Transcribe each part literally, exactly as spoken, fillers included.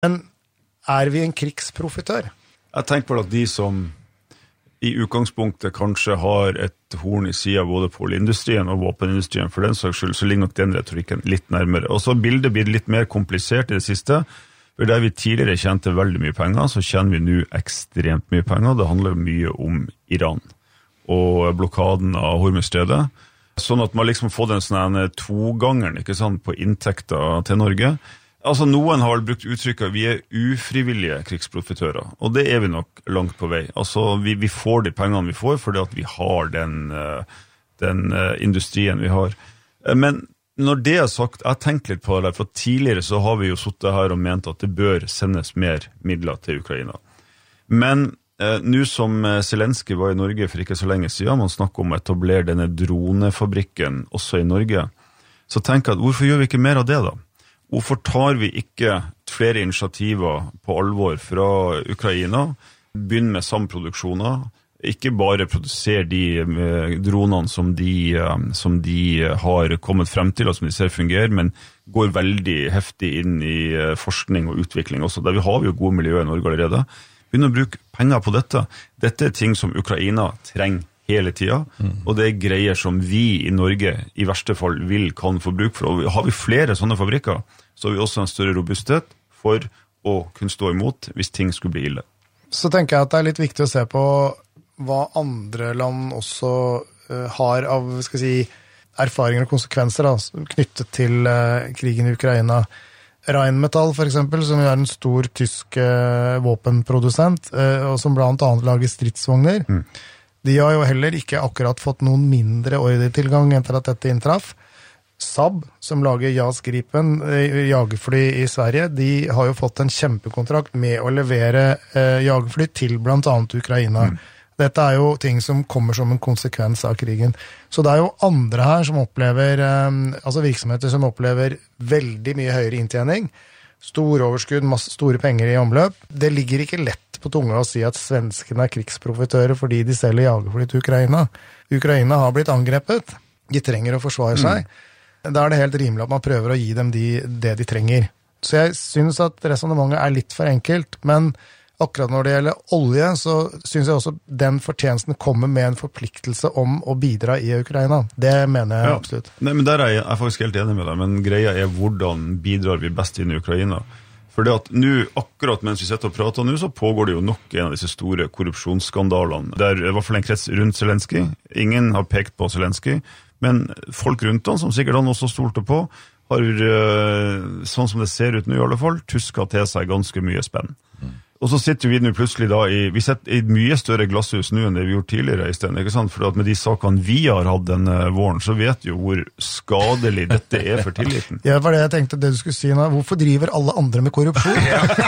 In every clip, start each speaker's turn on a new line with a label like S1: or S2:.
S1: Men er vi en krigsprofitør?
S2: Jeg tenker på at de som i utgangspunktet kanskje har et horn i siden både på oljeindustrien og våpenindustrien, for den saks skyld, så ligger nok den retorikken litt nærmere. Og så bildet blir litt mer komplisert i det siste, for der vi tidligere tjente veldig mye penger, så tjener vi nå ekstremt mye penger. Det handler mye om Iran og blokaden av Hormuzstredet. Sånn at man liksom får den sånne togangeren, ikke sant, på inntekter til Norge. Altså noen har brukt uttrykket vi er ufrivillige krigsprofitører, og det er vi nok langt på vei. Altså vi, vi får de pengene vi får fordi at vi har den, den industrien vi har. Men når det er sagt, jeg tenker litt på det, for tidligere så har vi jo suttet her og ment at det bør sendes mer midler til Ukraina. Men eh, nå som Zelensky var i Norge for ikke så lenge siden, man snakker om å etablere denne dronefabrikken også i Norge, så tenker jeg at hvorfor gjør vi ikke mer av det da? Hvorfor tar vi ikke flere initiativer på alvor fra Ukraina, begynner med samproduksjoner, ikke bare produsere de dronene som de, som de har kommet frem til, og som de ser fungerer, men går veldig heftig inn i forskning og utvikling også. Der vi har jo gode miljøer i Norge allerede. Begynner å bruke penger på dette. Dette er ting som Ukraina trenger hele tiden, mm. og det er greier som vi i Norge i verste fall vil kan få bruk for. Og har vi flere sånne fabrikker, så har vi også en større robusthet for å kunne stå imot hvis ting skulle bli ille.
S1: Så tenker jeg at det er litt viktig å se på hva andre land også uh, har av, skal jeg si, erfaringer og konsekvenser da, knyttet til uh, krigen i Ukraina. Rheinmetall for eksempel, som er en stor tysk uh, våpenprodusent, uh, og som blant annet lager stridsvogner. Mm. De har jo heller ikke akkurat fått noen mindre ordretilgang etter at dette inntraff. Saab, som lager JAS Gripen, jagerfly i Sverige, de har jo fått en kjempekontrakt med å levere eh, jagerfly til blant annet Ukraina. Mm. Dette er jo ting som kommer som en konsekvens av krigen. Så det er jo andre her som opplever, eh, altså virksomheter som opplever veldig mye høyere inntjening, stor overskudd, masse store penger i omløp. Det ligger ikke lett på tunga å si at svenskene er krigsprofitører fordi de selger jagerfly til Ukraina. Ukraina har blitt angrepet. De trenger å forsvare seg. Mm. Da er det helt rimelig at man prøver å gi dem de, det de trenger. Så jeg synes at resonemanget er litt for enkelt, men akkurat når det gjelder olje, så synes jeg også den fortjenesten kommer med en forpliktelse om å bidra i Ukraina. Det mener jeg ja. Absolutt.
S2: Nei, men der er jeg, jeg er faktisk helt enig med deg, men greia er hvordan bidrar vi best inn i Ukraina. For det at nå, akkurat mens vi sitter og prater nå, så pågår det jo nok en av disse store korrupsjonsskandalene. Der i hvert fall en krets rundt Zelensky. Ingen har pekt på Zelensky, men folk rundt han, som sikkert han også stolte på, har, sånn som det ser ut nå i alle fall, tusket til seg ganske mye spenn. Mm. Og så sitter vi nå plutselig da i, vi sitter i et mye større glasshus nå enn det vi gjorde tidligere i stedet, ikke sant? For at med de sakene vi har hatt denne våren, så vet jo hvor skadelig dette er for tilliten.
S1: Ja, det var det jeg tenkte det du skulle si nå. Hvorfor driver alle andre med korrupsjon?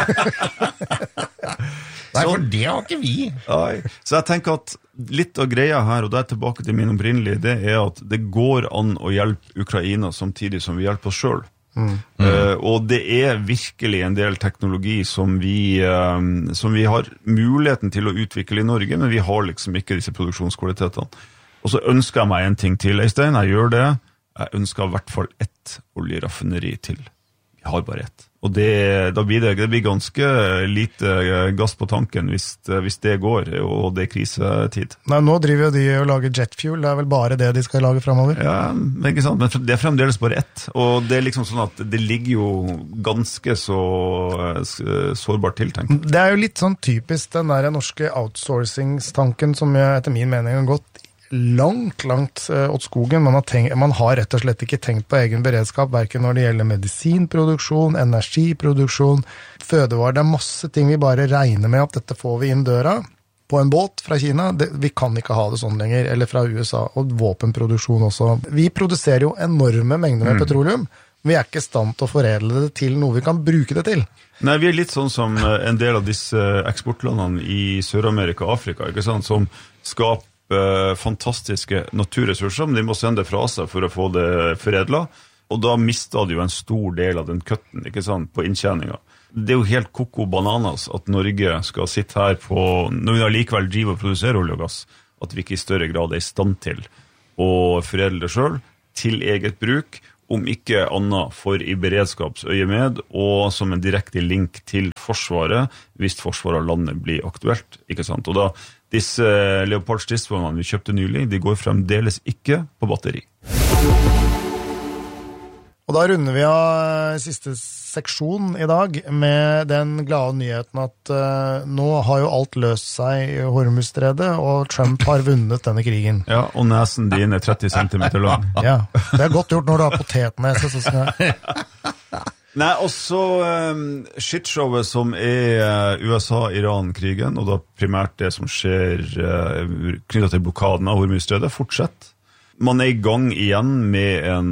S3: Nei, for det har ikke vi.
S2: Nei. Så jeg tenker at litt av greia her, og det er tilbake til min opprinnelige, det er at det går an å hjelpe Ukraina samtidig som vi hjelper oss selv. Mm. Mm. Uh, og det er virkelig en del teknologi som vi, uh, som vi har muligheten til å utvikle i Norge, men vi har liksom ikke disse produksjonskvalitetene. Og så ønsker jeg meg en ting til, Øystein, jeg gjør det. Jeg ønsker i hvert fall ett oljeraffineri til. Vi har bare ett. Og det, da blir det, det blir ganske lite gass på tanken hvis, hvis det går, og det er krisetid.
S1: Nei, nå driver jo de og lager jetfuel, det er vel bare det de skal lage fremover?
S2: Ja, ikke sant, men det er fremdeles bare ett, og det er liksom sånn at det ligger jo ganske så sårbart til, tenker jeg.
S1: Det er jo litt sånn typisk den der norske outsourcingstanken som jeg, etter min mening har gått langt, langt åt skogen. Man har, tenkt, man har rett og slett ikke tenkt på egen beredskap, hverken når det gjelder medisinproduksjon, energiproduksjon, fødevarer. Det er masse ting vi bare regner med at dette får vi inn døra på en båt fra Kina. Det, vi kan ikke ha det sånn lenger, eller fra U S A, og våpenproduksjon også. Vi produserer jo enorme mengder med mm. petroleum. Vi er ikke i stand til å foredle det til noe vi kan bruke det til.
S2: Nei, vi er litt sånn som en del av disse eksportlandene i Sør-Amerika og Afrika, ikke sant, som skaper fantastiske naturressurser, men de må sende det fra seg for å få det foredlet, og da mistet de jo en stor del av den kutten, ikke sant, på inntjeninga. Det er jo helt koko bananas at Norge skal sitte her på, når vi likevel driver og produserer olje og gass, at vi ikke i større grad er i stand til å foredle det selv, til eget bruk, om ikke annet for i beredskapsøye med, og som en direkte link til forsvaret, hvis forsvaret av landet blir aktuelt, ikke sant? Og da, disse Leopard stridsvognene vi kjøpte nylig, de går fremdeles ikke på batteri.
S1: Og da runder vi av siste seksjon i dag med den glade nyheten at uh, nå har jo alt løst seg i Hormuzstredet, og Trump har vunnet denne krigen.
S2: Ja, og nesen din er tretti centimeter lang.
S1: Ja, det er godt gjort når du har potetnese, så skal jeg...
S2: Nei, også um, shitshowet som er uh, U S A-Iran-krigen, og da primært det som skjer uh, knyttet til blokaden av Hormuzstredet, fortsetter. Man er i gang igjen med en,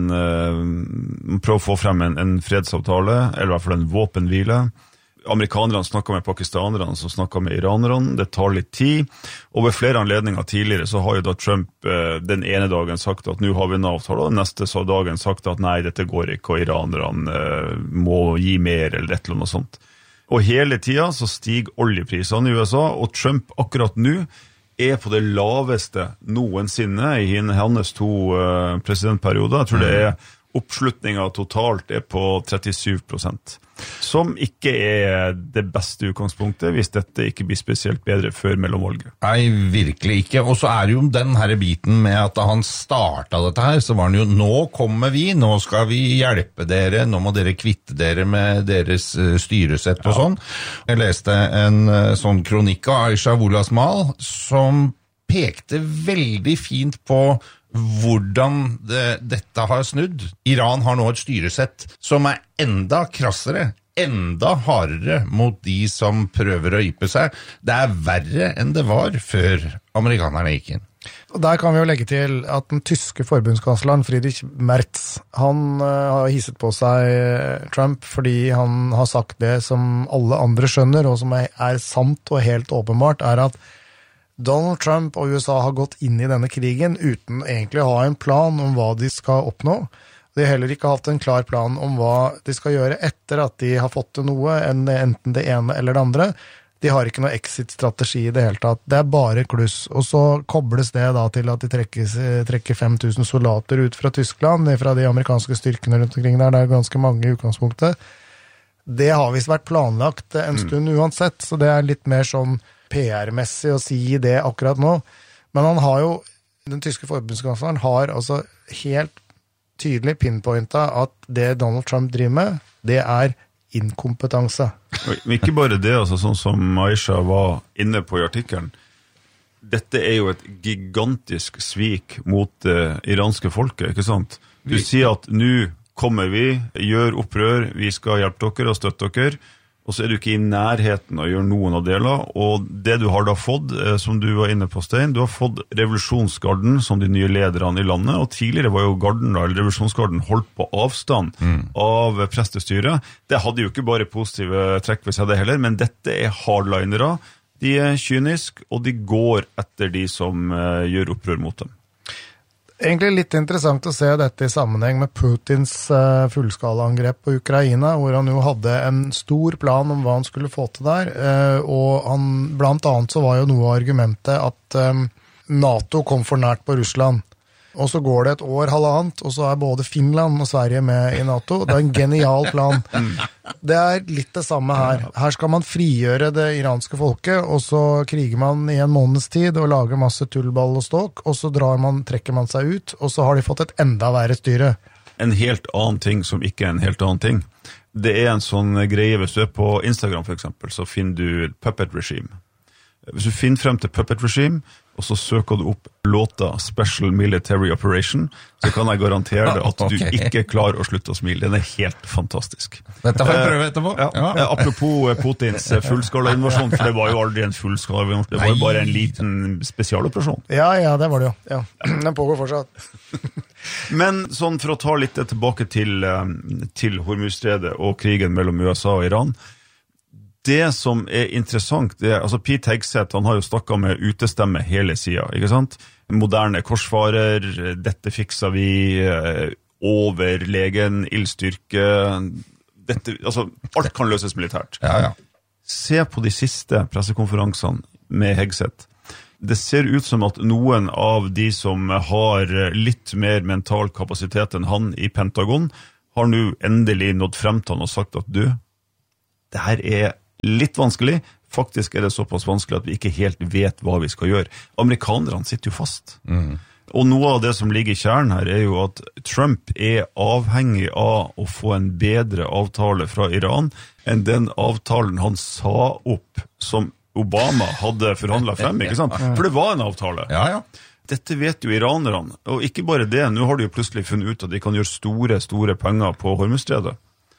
S2: uh, prøve å få frem en, en fredsavtale, eller i hvert fall en våpenhvile. Amerikanerne snakker med pakistanerne, som snakker med iranerne. Det tar litt tid, og ved flere anledninger tidligere så har jo da Trump uh, den ene dagen sagt at nå har vi en avtale, og den neste så dagen sagt at nei, dette går ikke, og iranerne uh, må gi mer, eller et eller annet sånt. Og hele tiden så stiger oljeprisene i U S A, og Trump akkurat nå er på det laveste noensinne i hennes to uh, presidentperioder. Jeg tror det er oppslutningen totalt er på trettisju prosent, som ikke er det beste utgangspunktet hvis dette ikke blir spesielt bedre før mellomvalget.
S3: Nei, virkelig ikke. Og så er det jo den her biten med at da han startet dette her, så var han jo, nå kommer vi, nå skal vi hjelpe dere, nå må dere kvitte dere med deres styresett og sånn. Jeg leste en sånn kronikk av Aisha Wolasmal som pekte veldig fint på hvordan det, dette har snudd. Iran har nå et styresett som er enda krassere, enda hardere mot de som prøver å yppe seg. Det er verre enn det var før amerikanerne gikk inn.
S1: Og der kan vi jo legge til at den tyske forbundskansleren Friedrich Merz, han uh, har hisset på seg Trump fordi han har sagt det som alle andre skjønner, og som er, er sant og helt åpenbart, er at Donald Trump og U S A har gått inn i denne krigen uten egentlig å ha en plan om hva de skal oppnå. De har heller ikke hatt en klar plan om hva de skal gjøre etter at de har fått til noe, enten det ene eller det andre. De har ikke noe exit-strategi i det hele tatt. Det er bare kluss. Og så kobles det da til at de trekker, trekker fem tusen soldater ut fra Tyskland, fra de amerikanske styrkene rundt omkring der. Det er ganske mange i utgangspunktet. Det har visst vært planlagt en stund uansett, så det er litt mer sånn P R-messig å si det akkurat nå. Men han har jo, den tyske forbundskansleren har altså helt tydelig pinpointa at det Donald Trump driver med, det er inkompetanse.
S2: Men ikke bare det, altså, sånn som Aisha var inne på i artikkelen. Dette er jo et gigantisk svik mot det iranske folket, ikke sant? Du sier at nå kommer vi, gjør opprør, vi skal hjelpe dere og støtte dere, og så er du ikke i nærheten å gjøre noen av deler, og det du har da fått, som du var inne på, Stein, du har fått revolusjonsgarden som de nye lederne i landet, og tidligere var jo garden, eller revolusjonsgarden, holdt på avstand mm. av prestestyret. Det hadde jo ikke bare positive trekk ved seg det heller, men dette er hardlinere, de er kynisk, og de går etter de som uh, gjør opprør mot dem.
S1: Egentlig litt interessant å se dette i sammenheng med Putins uh, fullskalaangrep på Ukraina, hvor han jo hadde en stor plan om hva han skulle få til der, uh, og han, blant annet så var jo noe av argumentet at um, NATO kom for nært på Russland. Og så går det et år, halvannet, og så er både Finland og Sverige med i NATO. Det er en genial plan. Det er litt det samme her. Her skal man frigjøre det iranske folket, og så kriger man i en måneds tid og lager masse tullball og ståk, og så drar man, trekker man seg ut, og så har de fått et enda verre styre.
S2: En helt annen ting som ikke er en helt annen ting. Det er en sånn greie, hvis du er på Instagram for eksempel, så finner du Puppet Regime. Hvis du finner frem til Puppet Regime, og så søker du opp låta Special Military Operation, så kan jeg garantere deg at du okay. ikke klarer å slutte å smile. Den er helt fantastisk.
S3: Dette får jeg prøve etterpå.
S2: Ja. Ja. Apropos Putins fullskala-invasjon, for det var jo aldri en fullskala-invasjon, det var jo bare en liten spesialoperasjon.
S1: Ja, ja, det var det jo. Ja. Den pågår fortsatt.
S2: Men sånn for å ta litt tilbake til, til Hormuzstredet og krigen mellom U S A og Iran, det som er interessant, det er, altså Pete Hegseth, han har jo snakket med utestemme hele siden, ikke sant? Moderne korsfarer, dette fikser vi, overlegen, ildstyrke, dette, altså alt kan løses militært.
S3: Ja, ja.
S2: Se på de siste pressekonferansene med Hegseth. det ser ut som at noen av de som har litt mer mental kapasitet enn han i Pentagon, har nå endelig nådd frem til han og sagt at du, det her er litt vanskelig, faktisk er det såpass vanskelig at vi ikke helt vet hva vi skal gjøre. Amerikanerne sitter jo fast. Mm. Og noe av det som ligger i kjernen her er jo at Trump er avhengig av å få en bedre avtale fra Iran enn den avtalen han sa opp som Obama hadde forhandlet frem, ikke sant? For det var en avtale.
S3: Ja, ja.
S2: Dette vet jo iranerne, og ikke bare det, nå har de jo plutselig funnet ut at de kan gjøre store, store penger på Hormuzstredet.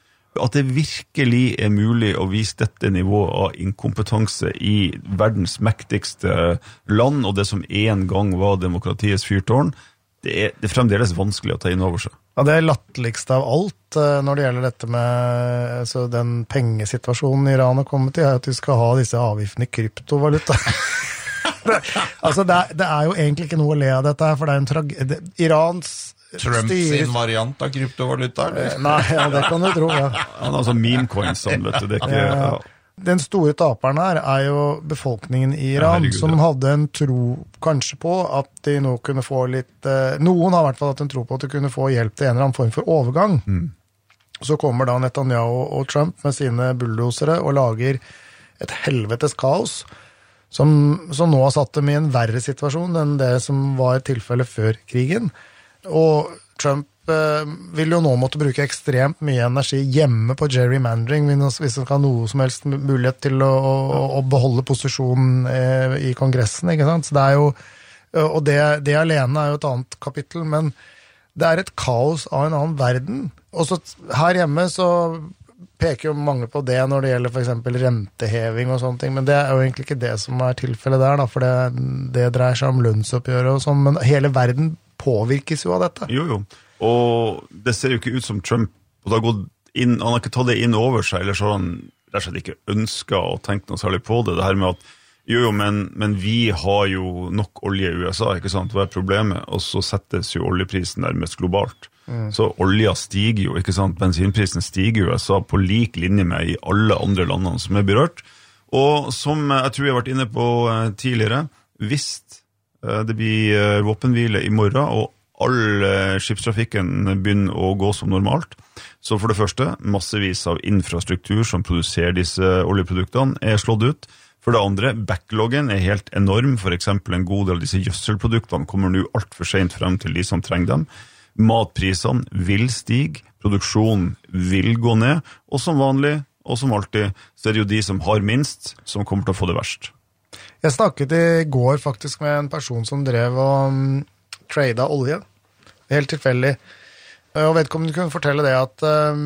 S2: At det virkelig er mulig å vise dette nivået av inkompetanse i verdens mektigste land, og det som en gang var demokratiets fyrtårn, det er, det er fremdeles vanskelig å ta inn over seg.
S1: Ja, det latterligste av alt når det gjelder dette med altså, den pengesituasjonen Iran har kommet i, er at de skal ha disse avgiftene i kryptovaluta. det, altså, det er, det er jo egentlig ikke noe å le av dette her, for det er en tragedie. Irans
S3: Trump sin variant av kryptovaluta?
S1: Eller? Nei, ja, det kan du tro, ja.
S2: Han har sånn meme-coins, sånn, vet du, det er ikke... Ja.
S1: Den store taperen her er jo befolkningen i Iran, ja, som hadde en tro kanskje på at de nå kunne få litt... Eh, noen har i hvert fall hatt en tro på at de kunne få hjelp til en eller annen form for overgang. Mm. Så kommer da Netanyahu og Trump med sine bulldosere og lager et helvetes kaos, som, som nå har satt dem i en verre situasjon enn det som var tilfellet før krigen. Og Trump eh, vil jo nå måtte bruke ekstremt mye energi hjemme på gerrymandering hvis han kan ha noe som helst mulighet til å, å, å beholde posisjonen eh, i kongressen, ikke sant? Så det er jo, og det, det alene er jo et annet kapittel, men det er et kaos av en annen verden. Og så her hjemme så peker jo mange på det når det gjelder for eksempel renteheving og sånne ting, men det er jo egentlig ikke det som er tilfellet der, da, for det, det dreier seg om lønnsoppgjør og sånn, men hele verden påvirkes jo av dette.
S2: Jo, jo. Og det ser jo ikke ut som Trump, og det har gått inn, han har ikke tatt det inn over seg, eller så har han rett og slett ikke ønsket å tenke noe særlig på det. Det her med at, jo, jo, men, men vi har jo nok olje i U S A, ikke sant? Hva er problemet? Og så settes jo oljeprisen nærmest globalt. Mm. Så olja stiger jo, ikke sant? Bensinprisen stiger jo i U S A på lik linje med i alle andre landene som er berørt. Og som jeg tror jeg har vært inne på tidligere, hvis det blir våpenhvile i morgen, og all skipstrafikken begynner å gå som normalt. Så for det første, massevis av infrastruktur som produserer disse oljeproduktene er slått ut. For det andre, backloggen er helt enorm. For eksempel en god del av disse gjødselproduktene kommer nå alt for sent frem til de som trenger dem. Matprisene vil stige, produksjonen vil gå ned, og som vanlig, og som alltid, så er det jo de som har minst, som kommer til å få det verst.
S1: Jeg snakket i går faktisk med en person som drev og um, tradet olje. Helt tilfeldig. Og vedkommende kunne fortelle det at um,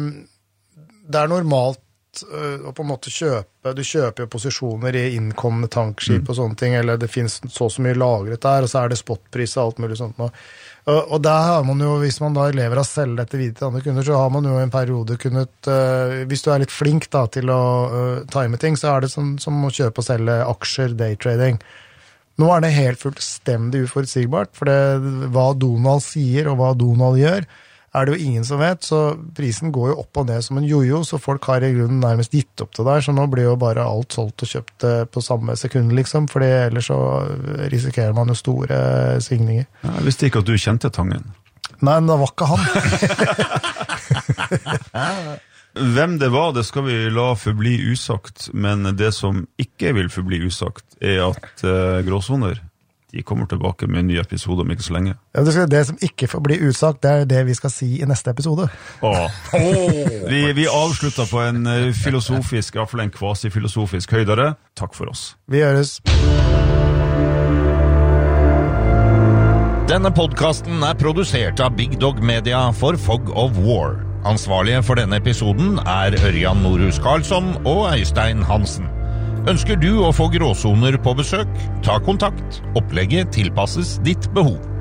S1: det er normalt uh, å på en måte kjøpe, du kjøper jo posisjoner i innkommende tankskip mm. og sånne ting, eller det finnes så så mye lagret der, og så er det spotpris og alt mulig sånt nå. Og, og der har man jo, hvis man da lever av å selge dette videre til andre kunder, så har man jo en periode kunnet, uh, hvis du er litt flink da til å uh, time ting, så er det som, som å kjøpe og selge aksjer, daytrading. Nå er det helt fullstendig uforutsigbart, for det, hva Donald sier og hva Donald gjør, er det jo ingen som vet, så prisen går jo opp og ned som en jojo, så folk har i grunnen nærmest gitt opp det der, så nå blir jo bare alt solgt og kjøpt på samme sekund, liksom, fordi ellers så risikerer man jo store svingninger.
S2: Ja, jeg visste ikke at du kjente Tangen.
S1: Nei, men det var ikke han.
S2: Hvem det var, det skal vi la forbli usagt, men det som ikke vil forbli usagt, er at uh, gråsoner, de kommer tilbake med en ny episode om ikke så lenge.
S1: Ja, det, skal, det som ikke får bli utsagt, det er det vi skal si i neste episode.
S2: Åh. vi, vi avslutter på en filosofisk, i hvert fall en kvasi-filosofisk høydere. Takk for oss.
S1: Vi høres.
S3: Denne podcasten er produsert av Big Dog Media for Fog of War. Ansvarlige for denne episoden er Ørjan Norhus Karlsson og Øystein Hansen. Ønsker du å få gråsoner på besøk? Ta kontakt. Opplegget tilpasses ditt behov.